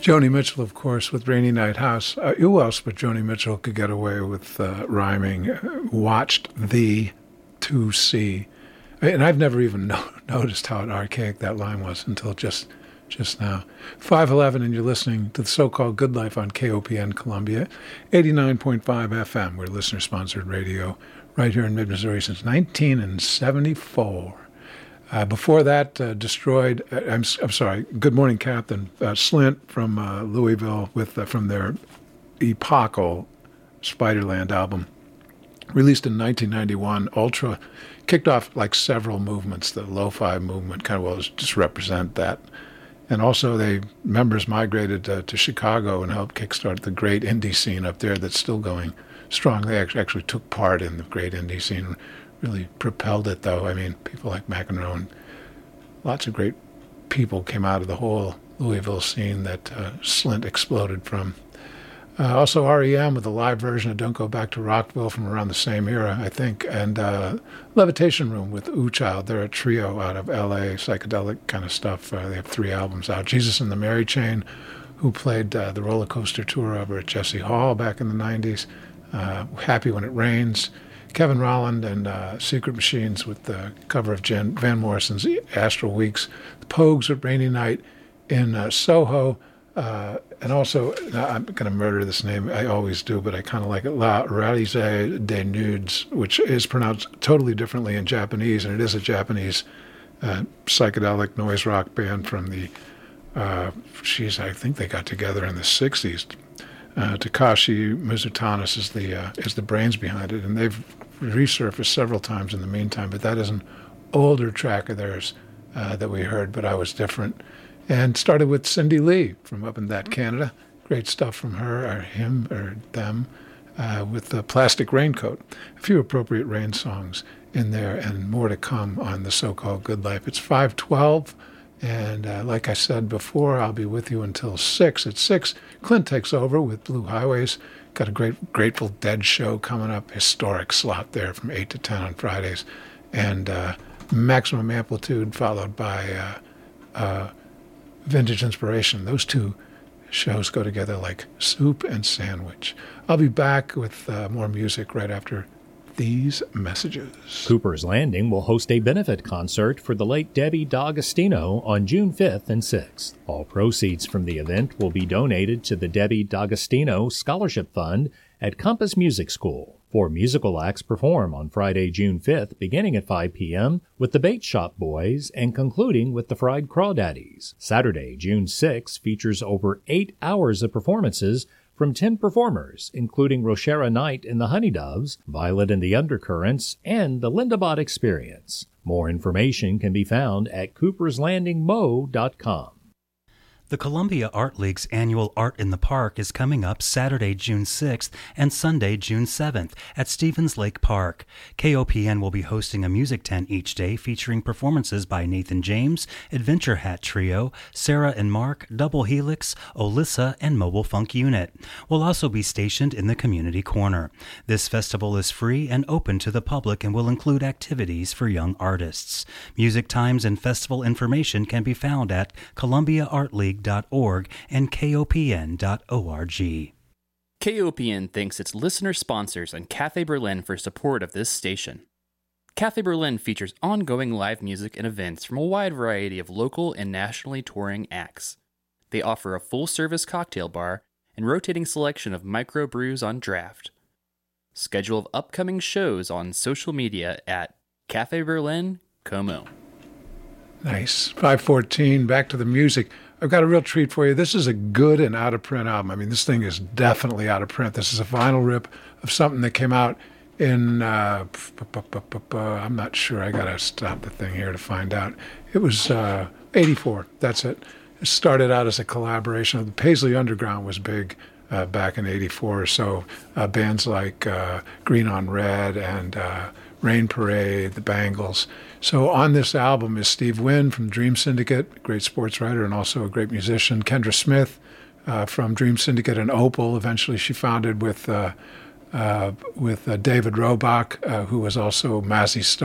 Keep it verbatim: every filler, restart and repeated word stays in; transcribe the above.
Joni Mitchell, of course, with Rainy Night House. Uh, who else but Joni Mitchell could get away with uh, rhyming? Uh, watched thee to see. And I've never even no- noticed how archaic that line was until just just now. five eleven, and you're listening to the so-called Good Life on K O P N Columbia, eighty-nine point five F M. We're listener-sponsored radio right here in mid-Missouri since nineteen seventy-four. Uh, before that, uh, Destroyed, uh, I'm, I'm sorry, Good Morning Captain, uh, Slint from uh, Louisville with uh, from their epochal Spiderland album, released in nineteen ninety-one. Ultra kicked off like several movements. The lo-fi movement kind of was just represent that. And also they members migrated uh, to Chicago and helped kickstart the great indie scene up there that's still going strong. They actually, actually took part in the great indie scene, really propelled it, though. I mean, people like McEnroe and lots of great people came out of the whole Louisville scene that uh, Slint exploded from. Uh, also R E M with a live version of Don't Go Back to Rockville from around the same era, I think. And uh, Levitation Room with Ooh Child. They're a trio out of L A, psychedelic kind of stuff. Uh, they have three albums out. Jesus and the Mary Chain, who played uh, the roller coaster tour over at Jesse Hall back in the nineties. Uh, Happy When It Rains. Kevin Rolland and uh, Secret Machines with the cover of Jen, Van Morrison's Astral Weeks. The Pogues with Rainy Night in uh, Soho. Uh, and also, I'm going to murder this name, I always do, but I kind of like it, La Réalise des Nudes, which is pronounced totally differently in Japanese, and it is a Japanese uh, psychedelic noise rock band from the, uh, geez, I think they got together in the sixties. Uh, Takashi Mizutanis is the uh, is the brains behind it, and they've resurfaced several times in the meantime, but that is an older track of theirs uh, that we heard, But I Was Different. And started with Cindy Lee from up in that Canada. Great stuff from her, or him, or them, uh, with the Plastic Raincoat. A few appropriate rain songs in there, and more to come on the so-called Good Life. It's five twelve, and uh, like I said before, I'll be with you until six. At six, Clint takes over with Blue Highways. Got a great Grateful Dead show coming up, historic slot there from eight to ten on Fridays. And uh, Maximum Amplitude, followed by Uh, uh, Vintage Inspiration. Those two shows go together like soup and sandwich. I'll be back with uh, more music right after these messages. Cooper's Landing will host a benefit concert for the late Debbie D'Agostino on June fifth and sixth. All proceeds from the event will be donated to the Debbie D'Agostino Scholarship Fund at Compass Music School. Four musical acts perform on Friday, June fifth, beginning at five p.m. with the Bait Shop Boys and concluding with the Fried Crawdaddies. Saturday, June sixth, features over eight hours of performances from ten performers, including Roshera Knight and the Honeydoves, Violet and the Undercurrents, and the Linda Bott Experience. More information can be found at coopers landing mo dot com. The Columbia Art League's annual Art in the Park is coming up Saturday, June sixth and Sunday, June seventh at Stevens Lake Park. K O P N will be hosting a music tent each day featuring performances by Nathan James, Adventure Hat Trio, Sarah and Mark, Double Helix, Olissa, and Mobile Funk Unit. We'll also be stationed in the community corner. This festival is free and open to the public and will include activities for young artists. Music times and festival information can be found at Columbia Art League dot org and K O P N dot org. K O P N thanks its listener sponsors and Cafe Berlin for support of this station. Cafe Berlin features ongoing live music and events from a wide variety of local and nationally touring acts. They offer a full-service cocktail bar and rotating selection of microbrews on draft. Schedule of upcoming shows on social media at Cafe Berlin Como. Nice. five fourteen, back to the music. I've got a real treat for you. This is a good and out-of-print album. I mean, this thing is definitely out of print. This is a vinyl rip of something that came out in, uh, I'm not sure. I got to stop the thing here to find out. It was uh, eighty-four. That's it. It started out as a collaboration. The Paisley Underground was big uh, back in eighty-four or so. Uh, bands like uh, Green on Red and uh, Rain Parade, the Bangles. So on this album is Steve Wynn from Dream Syndicate, a great sports writer and also a great musician. Kendra Smith uh, from Dream Syndicate and Opal. Eventually she founded with uh, uh, with uh, David Robach, uh, who was also Mazzy Star.